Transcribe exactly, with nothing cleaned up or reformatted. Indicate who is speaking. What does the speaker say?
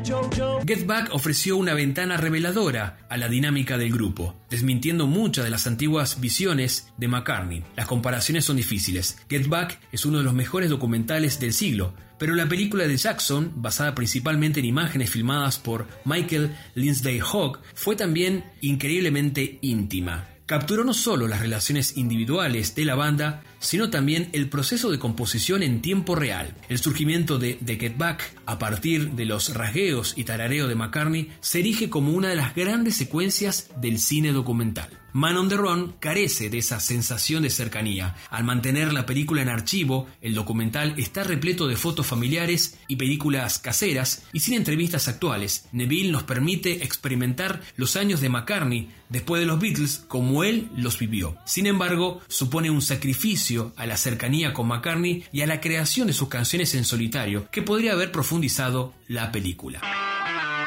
Speaker 1: Get Back ofreció una ventana reveladora a la dinámica del grupo, desmintiendo muchas de las antiguas visiones de McCartney. Las comparaciones son difíciles. Get Back es uno de los mejores documentales del siglo, pero la película de Jackson, basada principalmente en imágenes filmadas por Michael Lindsay Hogg, fue también increíblemente íntima. Capturó no solo las relaciones individuales de la banda, sino también el proceso de composición en tiempo real. El surgimiento de The Get Back, a partir de los rasgueos y tarareo de McCartney, se erige como una de las grandes secuencias del cine documental. Man on the Run carece de esa sensación de cercanía. Al mantener la película en archivo, el documental está repleto de fotos familiares y películas caseras y sin entrevistas actuales. Neville nos permite experimentar los años de McCartney después de los Beatles como él los vivió. Sin embargo, supone un sacrificio a la cercanía con McCartney y a la creación de sus canciones en solitario que podría haber profundizado la película.